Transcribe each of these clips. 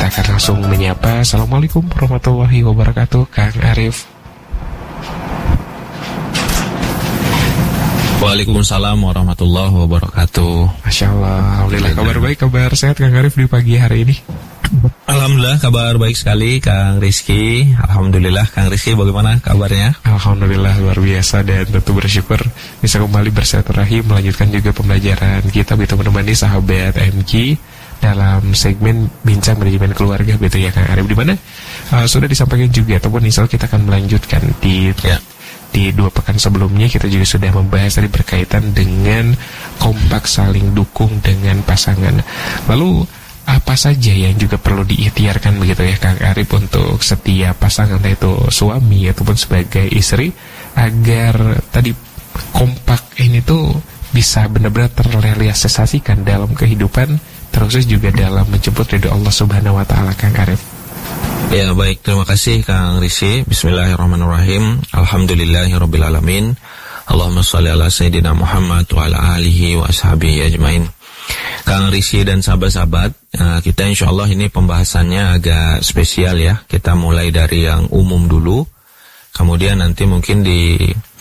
kita akan langsung menyapa. Assalamualaikum warahmatullahi wabarakatuh, Kang Arif. Waalaikumsalam warahmatullahi wabarakatuh. Masya Allah, alhamdulillah. Kabar baik, kabar sehat Kang Arif di pagi hari ini? Alhamdulillah kabar baik sekali Kang Rizky. Alhamdulillah Kang Rizky, bagaimana kabarnya? Alhamdulillah luar biasa, dan tentu bersyukur bisa kembali bersilaturahim melanjutkan juga pembelajaran kita begitu menemani sahabat MG dalam segmen Bincang Manajemen Keluarga begitu ya Kang Arif, di mana sudah disampaikan juga ataupun insya Allah kita akan melanjutkan di 2 pekan sebelumnya kita juga sudah membahas tadi berkaitan dengan kompak saling dukung dengan pasangan. Lalu apa saja yang juga perlu diikhtiarkan begitu ya Kang Arif untuk setiap pasangan, yaitu suami ataupun sebagai istri, agar tadi kompak ini tuh bisa benar-benar terrealisasikan dalam kehidupan, terus juga dalam menjemput ridho Allah Subhanahu wa taala, Kang Arif. Ya, baik, terima kasih Kang Rizky. Bismillahirrahmanirrahim. Alhamdulillahirabbil alamin. Allahumma shalli ala sayyidina Muhammad wa ala alihi wa ashabihi ajmain. Kang Rizky dan sahabat-sahabat, kita insyaallah ini pembahasannya agak spesial ya. Kita mulai dari yang umum dulu, kemudian nanti mungkin di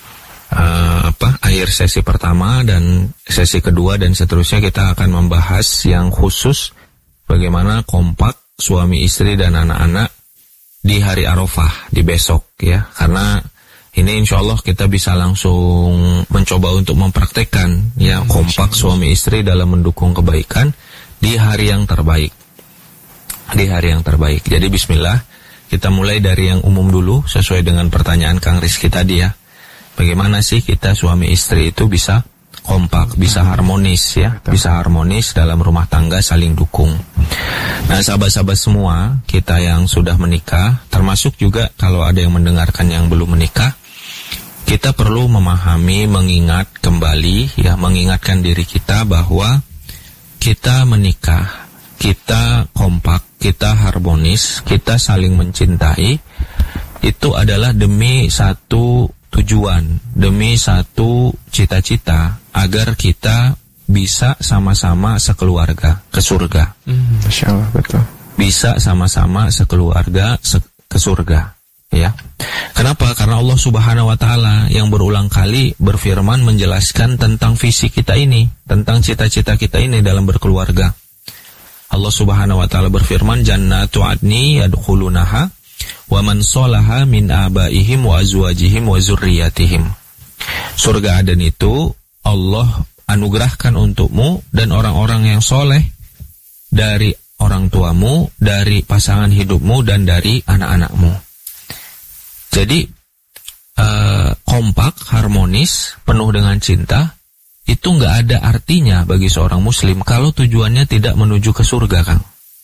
akhir sesi pertama dan sesi kedua dan seterusnya kita akan membahas yang khusus bagaimana kompak suami istri dan anak-anak di hari Arafah, di besok ya. Karena ini insya Allah kita bisa langsung mencoba untuk mempraktekkan ya kompak suami istri dalam mendukung kebaikan di hari yang terbaik. Di hari yang terbaik. Jadi bismillah, kita mulai dari yang umum dulu sesuai dengan pertanyaan Kang Rizky tadi ya. Bagaimana sih kita suami istri itu bisa kompak, bisa harmonis ya, bisa harmonis dalam rumah tangga, saling dukung. Nah, sahabat-sahabat semua, kita yang sudah menikah, termasuk juga kalau ada yang mendengarkan yang belum menikah, kita perlu memahami, mengingat kembali ya, mengingatkan diri kita bahwa kita menikah, kita kompak, kita harmonis, kita saling mencintai, itu adalah demi satu tujuan, demi satu cita-cita, agar kita bisa sama-sama sekeluarga ke surga. Masya Allah, betul. Bisa sama-sama sekeluarga ke surga. Ya, kenapa? Karena Allah Subhanahu wa taala yang berulang kali berfirman menjelaskan tentang visi kita ini, tentang cita-cita kita ini dalam berkeluarga. Allah Subhanahu wa taala berfirman, "Jannatu adni yadkhulunaha wa man sholaha min abaihim wa azwajihim wa zurriyatihim." Surga Aden itu Allah anugerahkan untukmu dan orang-orang yang soleh dari orang tuamu, dari pasangan hidupmu dan dari anak-anakmu. Jadi kompak, harmonis, penuh dengan cinta, itu nggak ada artinya bagi seorang muslim kalau tujuannya tidak menuju ke surga, Kang.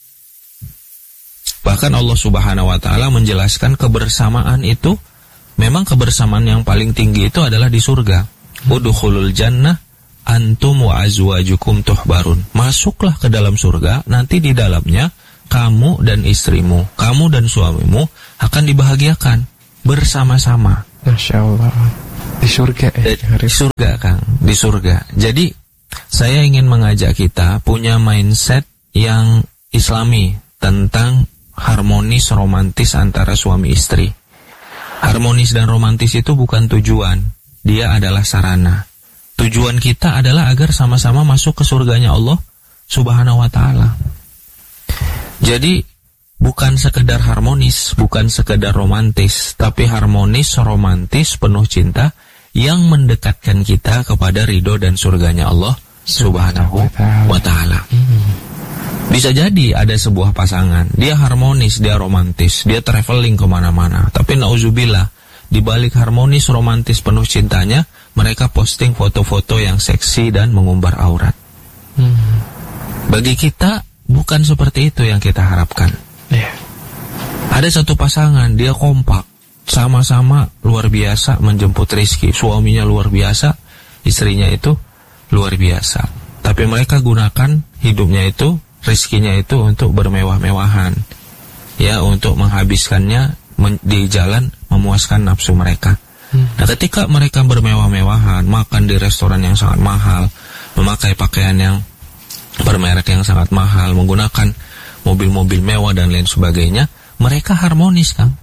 Bahkan Allah Subhanahu wa taala menjelaskan kebersamaan itu, memang kebersamaan yang paling tinggi itu adalah di surga. Udkhulul jannah antum wa azwajukum tuhbarun. Masuklah ke dalam surga, nanti di dalamnya kamu dan istrimu, kamu dan suamimu akan dibahagiakan bersama-sama. Masya Allah. Di surga Di surga, Kang. Di surga. Jadi saya ingin mengajak kita punya mindset yang islami tentang harmonis romantis antara suami istri. Harmonis dan romantis itu bukan tujuan, dia adalah sarana. Tujuan kita adalah agar sama-sama masuk ke surganya Allah Subhanahu wa taala. Jadi bukan sekedar harmonis, bukan sekedar romantis, tapi harmonis, romantis, penuh cinta yang mendekatkan kita kepada ridho dan surganya Allah Subhanahu wa ta'ala. Bisa jadi ada sebuah pasangan, dia harmonis, dia romantis, dia traveling kemana-mana, tapi nauzubillah, di balik harmonis, romantis, penuh cintanya, mereka posting foto-foto yang seksi dan mengumbar aurat. Bagi kita, bukan seperti itu yang kita harapkan. Ada satu pasangan, dia kompak, sama-sama luar biasa menjemput rezeki, suaminya luar biasa, istrinya itu luar biasa. Tapi mereka gunakan hidupnya itu, rezekinya itu untuk bermewah-mewahan, ya, untuk menghabiskannya di jalan memuaskan nafsu mereka. Nah, ketika mereka bermewah-mewahan, makan di restoran yang sangat mahal, memakai pakaian yang bermerek yang sangat mahal, menggunakan mobil-mobil mewah dan lain sebagainya, mereka harmonis, Kang.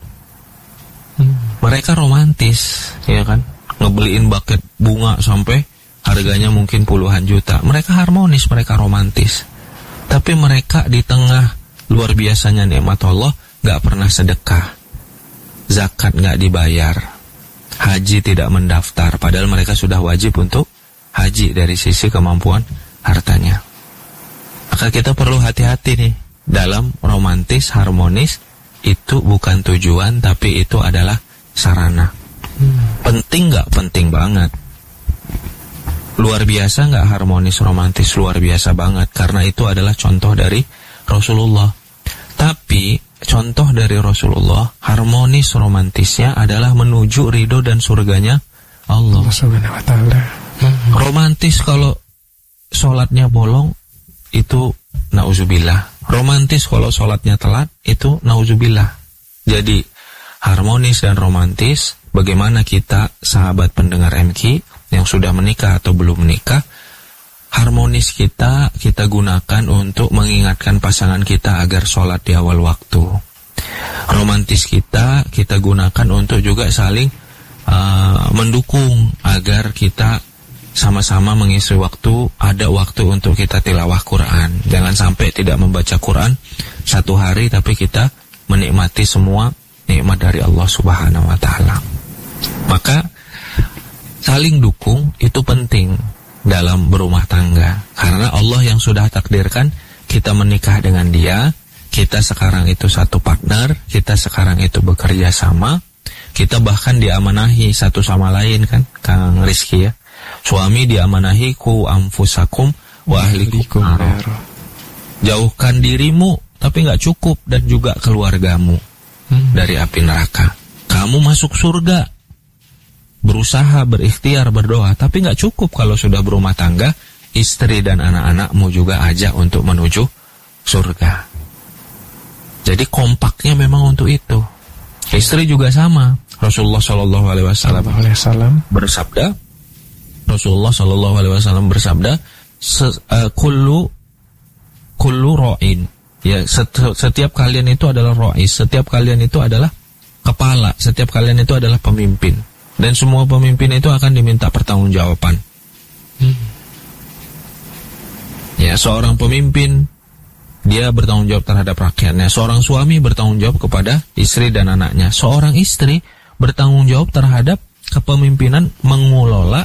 Mereka romantis, ya kan? Ngebeliin buket bunga sampai harganya mungkin puluhan juta. Mereka harmonis, mereka romantis. Tapi mereka di tengah luar biasanya nikmat Allah, gak pernah sedekah, zakat gak dibayar, haji tidak mendaftar, padahal mereka sudah wajib untuk haji dari sisi kemampuan hartanya. Maka kita perlu hati-hati nih, dalam romantis, harmonis, itu bukan tujuan, tapi itu adalah sarana. Penting gak? Penting banget. Luar biasa gak harmonis, romantis? Luar biasa banget, karena itu adalah contoh dari Rasulullah. Tapi contoh dari Rasulullah, harmonis romantisnya adalah menuju ridho dan surganya Allah Subhanahu wa ta'ala. Romantis kalau sholatnya bolong, itu nauzubillah. Romantis kalau sholatnya telat, itu nauzubillah. Jadi harmonis dan romantis, bagaimana kita sahabat pendengar MQ yang sudah menikah atau belum menikah, harmonis kita gunakan untuk mengingatkan pasangan kita agar sholat di awal waktu. Romantis kita gunakan untuk juga saling mendukung agar kita sama-sama mengisi waktu, ada waktu untuk kita tilawah Quran. Jangan sampai tidak membaca Quran satu hari tapi kita menikmati semua nikmat dari Allah Subhanahu wa ta'ala. Maka saling dukung itu penting dalam berumah tangga, karena Allah yang sudah takdirkan kita menikah dengan dia. Kita sekarang itu satu partner, kita sekarang itu bekerja sama, kita bahkan diamanahi satu sama lain, kan Kang Rizky ya. Suami diamanahi ku anfusakum wa ahlikum. Jauhkan dirimu, tapi gak cukup, dan juga keluargamu dari api neraka. Kamu masuk surga, berusaha, berikhtiar, berdoa, tapi gak cukup kalau sudah berumah tangga. Istri dan anak-anakmu juga ajak untuk menuju surga. Jadi kompaknya memang untuk itu. Istri juga sama. Rasulullah SAW bersabda, kullu ra'in. Ya, setiap kalian itu adalah ra'is, setiap kalian itu adalah kepala, setiap kalian itu adalah pemimpin. Dan semua pemimpin itu akan diminta pertanggungjawaban. Ya, seorang pemimpin dia bertanggung jawab terhadap rakyatnya. Seorang suami bertanggung jawab kepada istri dan anaknya. Seorang istri bertanggung jawab terhadap kepemimpinan mengelola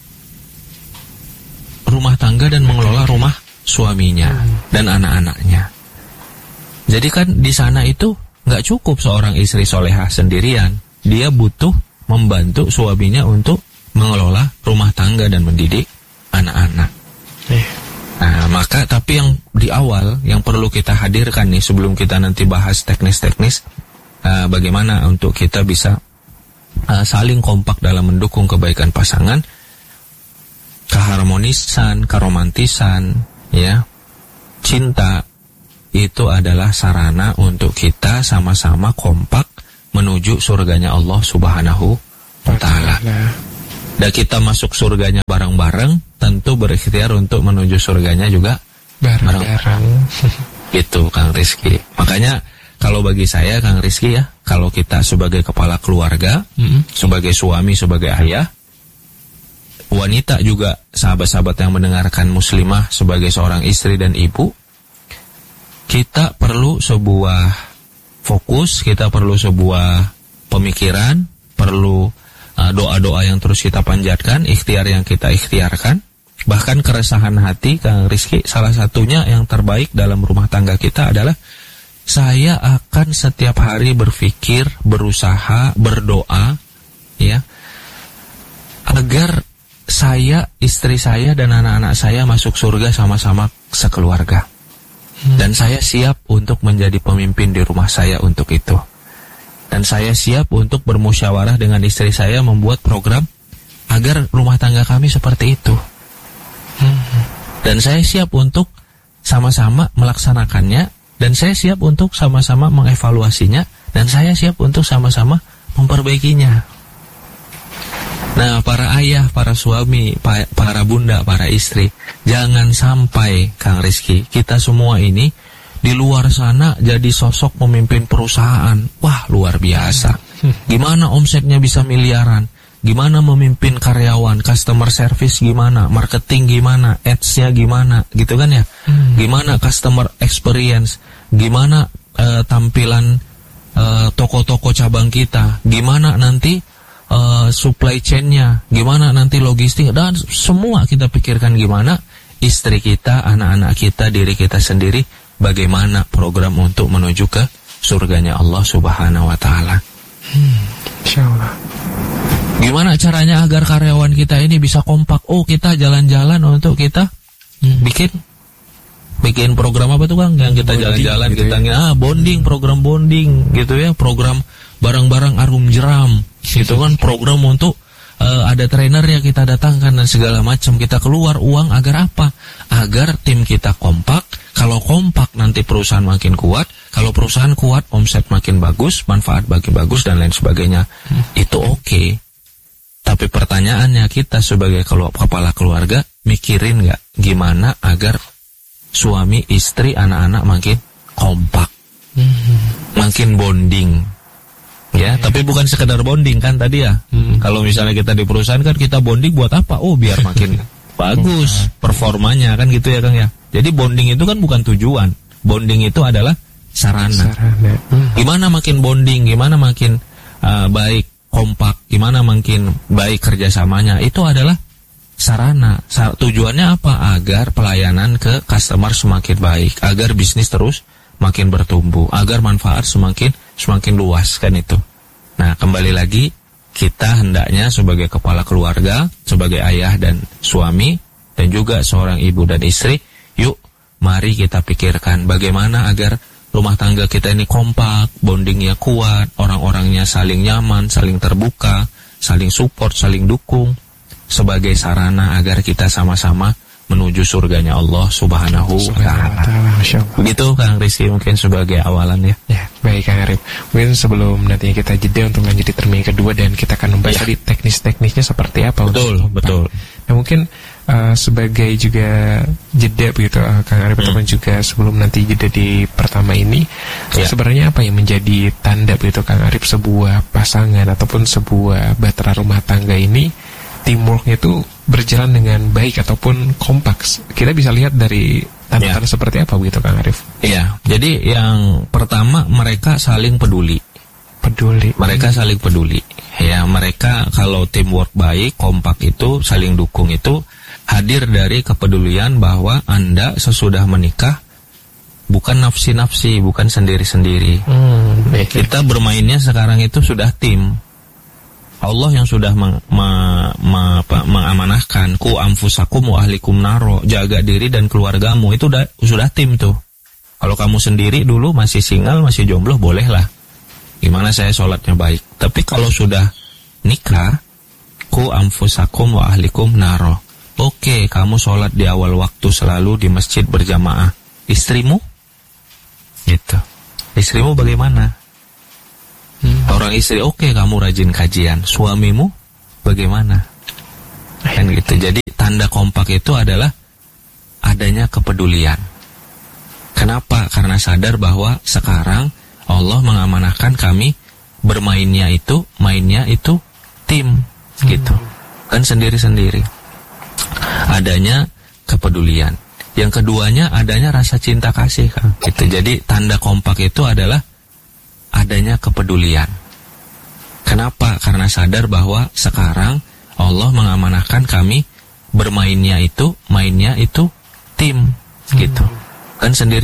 rumah tangga dan mengelola rumah suaminya dan anak-anaknya. Jadi kan di sana itu nggak cukup seorang istri solehah sendirian. Dia butuh membantu suaminya untuk mengelola rumah tangga dan mendidik anak-anak. Nah, maka tapi yang di awal yang perlu kita hadirkan nih sebelum kita nanti bahas teknis-teknis bagaimana untuk kita bisa saling kompak dalam mendukung kebaikan pasangan, keharmonisan, keromantisan, ya, cinta itu adalah sarana untuk kita sama-sama kompak menuju surganya Allah Subhanahu wa ta'ala. Dan kita masuk surganya bareng-bareng, tentu berikhtiar untuk menuju surganya juga bareng-bareng. Gitu Kang Rizky. Makanya kalau bagi saya Kang Rizky ya, kalau kita sebagai kepala keluarga, sebagai suami, sebagai ayah, wanita juga sahabat-sahabat yang mendengarkan muslimah sebagai seorang istri dan ibu, kita perlu sebuah fokus, kita perlu sebuah pemikiran, perlu doa-doa yang terus kita panjatkan, ikhtiar yang kita ikhtiarkan. Bahkan keresahan hati Kang Rizky, salah satunya yang terbaik dalam rumah tangga kita adalah saya akan setiap hari berpikir, berusaha, berdoa, ya, agar saya, istri saya dan anak-anak saya masuk surga sama-sama sekeluarga. Dan saya siap untuk menjadi pemimpin di rumah saya untuk itu. Dan saya siap untuk bermusyawarah dengan istri saya membuat program agar rumah tangga kami seperti itu. Dan saya siap untuk sama-sama melaksanakannya. Dan saya siap untuk sama-sama mengevaluasinya. Dan saya siap untuk sama-sama memperbaikinya. Nah, para ayah, para suami, para bunda, para istri, jangan sampai, Kang Rizky, kita semua ini di luar sana jadi sosok pemimpin perusahaan. Wah, luar biasa. Gimana omsetnya bisa miliaran? Gimana memimpin karyawan, customer service gimana, marketing gimana, ads-nya gimana, gitu kan ya? Gimana customer experience, gimana tampilan toko-toko cabang kita, gimana nanti supply chain-nya, gimana nanti logistik, dan semua kita pikirkan gimana istri kita, anak-anak kita, diri kita sendiri, bagaimana program untuk menuju ke surganya Allah Subhanahu wa Ta'ala. Insyaallah. Gimana caranya agar karyawan kita ini bisa kompak? Oh, kita jalan-jalan untuk kita bikin program apa tuh, Kang? Yang kita jalan-jalan gitu, kita bonding, program bonding gitu ya, program barang-barang arum jeram gitu kan, program untuk ada trainer yang kita datangkan dan segala macam. Kita keluar uang agar apa? Agar tim kita kompak. Kalau kompak nanti perusahaan makin kuat. Kalau perusahaan kuat, omset makin bagus, manfaat makin bagus dan lain sebagainya. Itu oke. Tapi pertanyaannya, kita sebagai kepala keluarga mikirin nggak gimana agar suami, istri, anak-anak makin kompak, makin bonding. Ya, tapi bukan sekedar bonding kan tadi ya. Kalau misalnya kita di perusahaan kan kita bonding buat apa? Oh, biar makin bagus performanya kan gitu ya, Kang ya. Jadi bonding itu kan bukan tujuan. Bonding itu adalah sarana. Gimana makin bonding, gimana makin baik, kompak, gimana makin baik kerjasamanya, itu adalah sarana. Tujuannya apa? Agar pelayanan ke customer semakin baik, agar bisnis terus makin bertumbuh, agar manfaat semakin luas kan itu. Nah, kembali lagi, kita hendaknya sebagai kepala keluarga, sebagai ayah dan suami, dan juga seorang ibu dan istri, yuk mari kita pikirkan bagaimana agar rumah tangga kita ini kompak, bondingnya kuat, orang-orangnya saling nyaman, saling terbuka, saling support, saling dukung, sebagai sarana agar kita sama-sama menuju surganya Allah Subhanahu wa Ta'ala. Begitu, Kang Rizky, mungkin sebagai awalan ya. Ya, baik Kang Arif. Mungkin sebelum nantinya kita jeda untuk lanjut di termin kedua, dan kita akan membahas tadi teknis-teknisnya seperti apa. Betul. Nah, mungkin sebagai juga jeda begitu, Kang Arif, ataupun juga sebelum nanti jeda di pertama ini, sebenarnya apa yang menjadi tanda begitu, Kang Arif, sebuah pasangan ataupun sebuah bahtera rumah tangga ini teamworknya itu berjalan dengan baik ataupun kompak? Kita bisa lihat dari tanda-tanda seperti apa begitu, Kang Arif? Iya, jadi yang pertama, mereka saling peduli. Mereka saling peduli. Ya, mereka kalau teamwork baik, kompak itu, saling dukung itu hadir dari kepedulian bahwa Anda sesudah menikah bukan nafsi-nafsi, bukan sendiri-sendiri. Kita bermainnya sekarang itu sudah tim. Allah yang sudah mengamanahkan ku anfusakum wa ahlikum naro, jaga diri dan keluargamu, itu sudah tim tuh. Kalau kamu sendiri dulu masih single, masih jomblo, bolehlah. Gimana saya sholatnya baik. Tapi kalau sudah nikah, ku anfusakum wa ahlikum naro. Oke, kamu sholat di awal waktu selalu di masjid berjamaah. Istrimu? Gitu. Istrimu bagaimana? Orang istri, oke, kamu rajin kajian. Suamimu bagaimana? Kan gitu. Jadi tanda kompak itu adalah adanya kepedulian. Kenapa? Karena sadar bahwa sekarang Allah mengamanahkan kami mainnya itu tim gitu. Kan sendiri-sendiri. Adanya kepedulian. Yang keduanya adanya rasa cinta kasih, Kang. Gitu. Jadi tanda kompak itu adalah adanya kepedulian. Kenapa? Karena sadar bahwa sekarang Allah mengamanahkan kami mainnya itu tim gitu. Kan sendiri